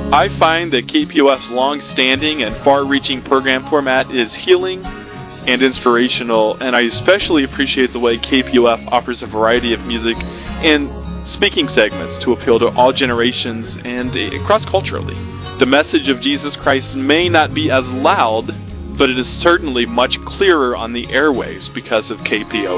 I find that KPOF's long-standing and far-reaching program format is healing and inspirational, and I especially appreciate the way KPOF offers a variety of music and speaking segments to appeal to all generations and cross-culturally. The message of Jesus Christ may not be as loud, but it is certainly much clearer on the airwaves because of KPOF.